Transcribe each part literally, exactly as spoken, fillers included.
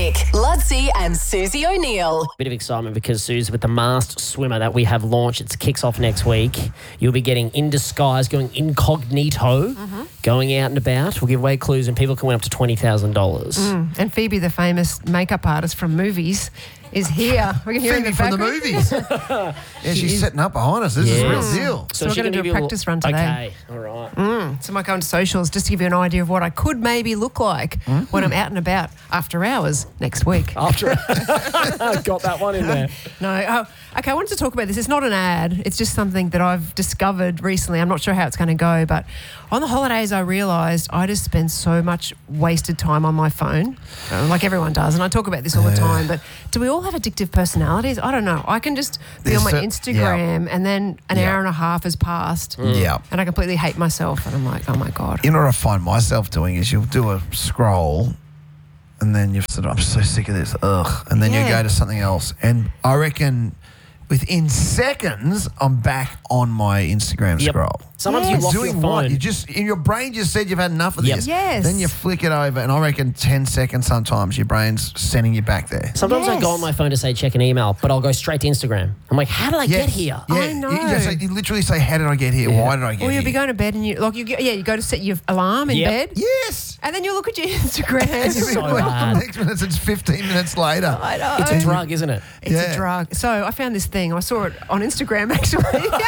Nick, Ludsey and Susie O'Neill. Bit of excitement because, Suze, with the masked swimmer that we have launched, it kicks off next week. You'll be getting in disguise, going incognito, mm-hmm. going out and about. We'll give away clues and people can win up to twenty thousand dollars. Mm. And Phoebe, the famous makeup artist from movies, is here. We can hear Phoebe in the from the background. movies. yeah, she's setting up behind us. This Yes. is a real deal. So we're she going can to do give a you practice run today. Okay, all right. Mm. So I might go on socials just to give you an idea of what I could maybe look like mm-hmm. when I'm out and about after hours next week. After got that one in there. No, oh, okay, I wanted to talk about this. It's not an ad. It's just something that I've discovered recently. I'm not sure how it's going to go, but on the holidays I realised I just spend so much wasted time on my phone, uh, like everyone does, and I talk about this all the time, but do we all have addictive personalities? I don't know. I can just be There's on my a- Instagram and then an Yeah. hour and a half has passed Yeah. and I completely hate myself and I'm like, oh my God. You know what I find myself doing is you'll do a scroll and then you've said, I'm so sick of this, ugh. And then Yeah. you go to something else. And I reckon within seconds, I'm back on my Instagram Yep. scroll. Sometimes Yes. you lock Doing your phone. what? You just in your brain just said you've had enough of Yep. this. Yes. Then you flick it over, and I reckon ten seconds. Sometimes your brain's sending you back there. Sometimes I go Yes. on my phone to say check an email, but I'll go straight to Instagram. I'm like, how did I get Yes. here? Yeah. I know. You, just say, you literally say, "How did I get here? Why did I get Or here?" you'll be going to bed and you like you get, yeah you go to set your alarm in Yep. bed Yes. and then you look at your Instagram. It's so Well, bad. Next minute, it's fifteen minutes later. I know. It's a drug, isn't it? It's Yeah. a drug. So I found this thing. I saw it on Instagram actually.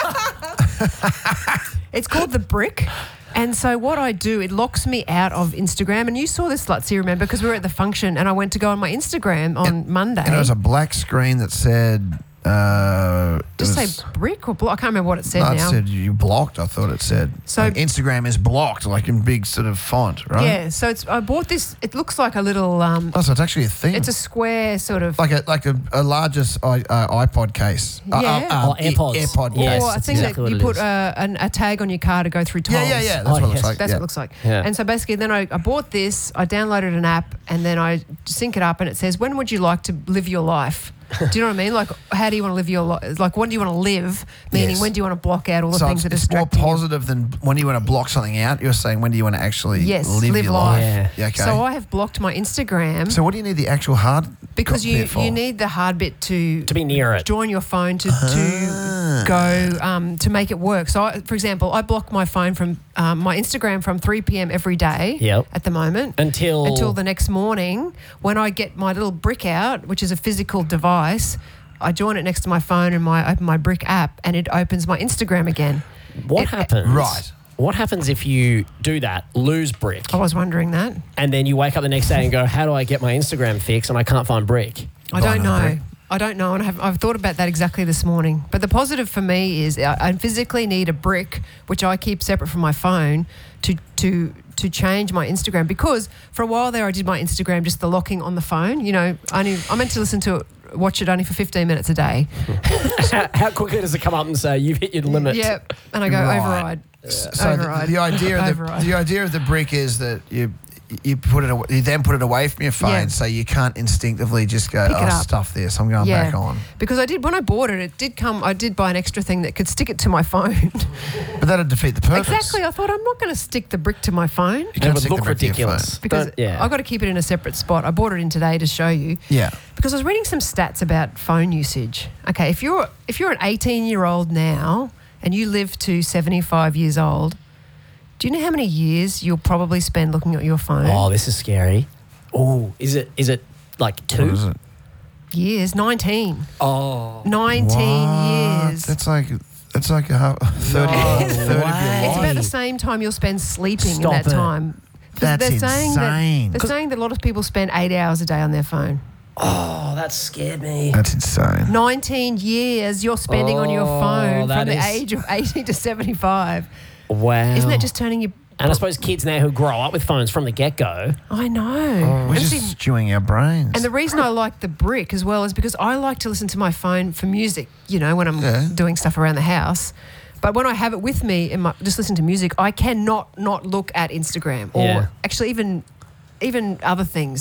It's called The Brick. And so what I do, it locks me out of Instagram. And you saw this, Lutsy, remember, because we were at the function and I went to go on my Instagram on Monday. And it was a black screen that said, uh, it Just was- say brick or block. I can't remember what it said no, it now. said you blocked. I thought it said. So- Like, Instagram is blocked, like in big sort of font, right? Yeah, so it's. I bought this. It looks like a little. Um, Oh, so it's actually a thing. it's a square sort of. like a like a, a largest i- uh, iPod case. Uh, Yeah. uh, uh, Or AirPods. e- AirPod Yes, case. or a that's thing exactly that you what it put is. uh, an, a tag on your car to go through tolls. Yeah, yeah, yeah. That's Oh, what it yes. looks like. That's yeah. what it looks like. Yeah. And so basically then I, I bought this, I downloaded an app and then I sync it up and it says, when would you like to live your life? Do you know what I mean? Like, how do you want to live your life? Like, when do you want to live? Meaning, Yes. when do you want to block out all the So things it's, that are it's more distracting you? positive than when you want to block something out. You're saying when do you want to actually Yes, live, live your life. life? Yeah. Okay. So I have blocked my Instagram So what do you need the actual hard because bit you, for? you need the hard bit to To be near it. join your phone to, to go um, to make it work. So, I, for example, I block my phone from um, my Instagram from three p.m. every day Yep. at the moment Until... until the next morning when I get my little brick out, which is a physical device. I join it next to my phone and my open my brick app, and it opens my Instagram again. What It- happens? Right. What happens if you do that, lose Brick, I was wondering that. and then you wake up the next day and go, how do I get my Instagram fixed and I can't find Brick? I Buy don't another know. brick. I don't know, and I have, I've thought about that exactly this morning. But the positive for me is I, I physically need a brick, which I keep separate from my phone, to to to change my Instagram. Because for a while there, I did my Instagram just the locking on the phone. You know, only I meant to listen to it, watch it only for fifteen minutes a day. how, how quickly does it come up and say, you've hit your limit? Yeah, and I go Right. override. So the, override. the idea of the, Override. the idea of the brick is that you you put it aw- you then put it away from your phone, Yeah. so you can't instinctively just go, Pick it oh, up. stuff this. I'm going Yeah, back on. because I did when I bought it. It did come. I did buy an extra thing that could stick it to my phone. But that'd defeat the purpose. Exactly. I thought I'm not going to stick the brick to my phone. You It can't would stick the look brick to your ridiculous. Because Don't- yeah. I got to keep it in a separate spot. I bought it in today to show you. phone. Yeah. Because I was reading some stats about phone usage. Okay, if you're if you're an eighteen-year-old now and you live to seventy-five years old, do you know how many years you'll probably spend looking at your phone? Oh, this is scary. Oh, is it? Is it like two? What is it? Years, nineteen. Oh, nineteen What? years. That's like that's like a half, thirty, No third of your way. life. It's about the same time you'll spend sleeping Stop in that it. time. 'Cause That's they're saying that insane. they're saying that a lot of people spend eight hours a day on their phone. oh, that scared me. That's insane. nineteen years you're spending on your Oh, phone that from the is- age of eighty to seventy-five. Wow. Isn't that just turning you? And I suppose kids now who grow up with phones from the get-go. I know. We're And just see- stewing our brains. And the reason I like the brick as well is because I like to listen to my phone for music, you know, when I'm Yeah. doing stuff around the house. But when I have it with me and my, just listen to music, I cannot not look at Instagram or Yeah. actually even even other things.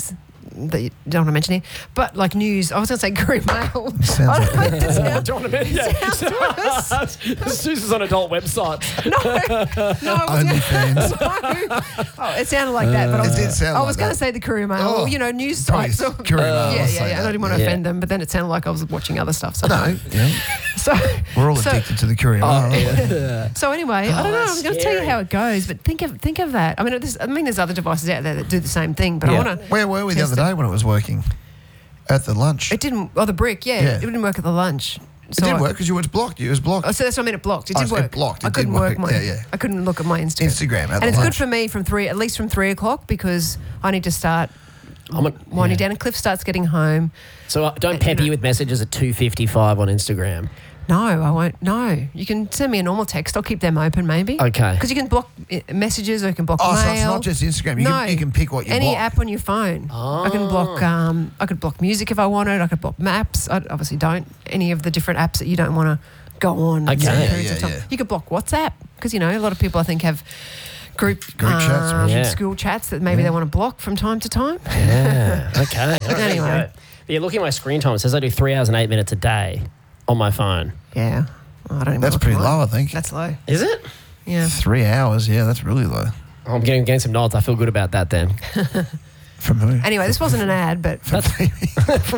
that you don't want to mention here. But like news, I was going to say Courier Mail. Sounds I like don't know, it sounds- Don't want to mention sounds worse. Susan's on adult websites. No, no, I was OnlyFans. gonna, oh, it sounded like that, but I It was, did sound I like was going to that. say the Courier Mail, Oh, or, you know, news probably sites. Or, Courier Mail, yeah, I'll yeah, say yeah. I that, didn't want to yeah. offend them, but then it sounded like I was watching other stuff. So No, yeah. So We're all so- addicted to the Courier Mail. aren't we? So anyway, I don't know. that's I'm going to tell you scary. how it goes, but think of think of that. I mean, this, I mean, there's other devices out there that do the same thing, but Yeah. I want to. Where were we the Test other it. day when it was working? At the lunch. It didn't. Oh, the brick. Yeah, Yeah. it didn't work at the lunch. It So did I- work because you was blocked. It was blocked. Oh, so that's what I mean. It blocked. It Oh, did so it work. blocked. It I did couldn't work. work my. Yeah, yeah. I couldn't look at my Instagram. Instagram at and the it's lunch. good for me from three, at least from three o'clock, because I need to start I'm a- winding yeah. down. And Cliff starts getting home. So uh, don't pepper you with messages at two fifty-five on Instagram. No, I won't. No, you can send me a normal text. I'll keep them open, maybe. Okay. Because you can block uh, messages, or you can block Oh, mail. so it's not just Instagram. You, no, can, you can pick what you any block. app on your phone. I can block. Um, I could block music if I wanted. I could block maps. I obviously don't. Any of the different apps that you don't want to go on. Okay. certain Yeah, periods yeah, of time. yeah. You could block WhatsApp because you know a lot of people I think have group Group chats, um, yeah. school chats that maybe they want to block from time to time. Yeah. Okay. All right, there you Anyway. go. Yeah, looking at my screen time, it says I do three hours and eight minutes a day on my phone. Yeah, oh, I don't even. That's look at pretty mine. low, I think. That's low. Is it? Yeah. Three hours. Yeah, that's really low. Oh, I'm getting, getting some nods. I feel good about that then. From who? Anyway, this wasn't an ad, but That's